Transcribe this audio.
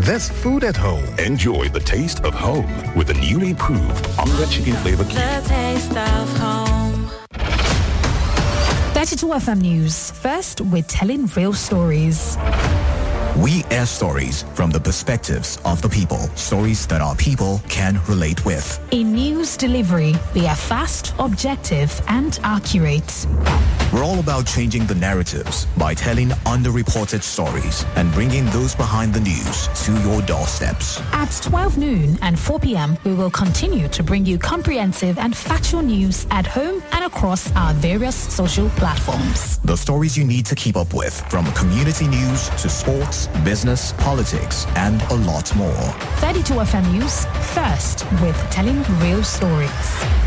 there's food at home. Enjoy the taste of home with the newly improved Onga Chicken Flavor Cube. The taste of home. 32 FM News. First, we're telling real stories. We air stories from the perspectives of the people. Stories that our people can relate with. In news delivery, we are fast, objective, and accurate. We're all about changing the narratives by telling underreported stories and bringing those behind the news to your doorsteps. At 12 noon and 4 p.m., we will continue to bring you comprehensive and factual news at home and across our various social platforms. The stories you need to keep up with, from community news to sports, business, politics, and a lot more. 32 FM News, first with telling real stories.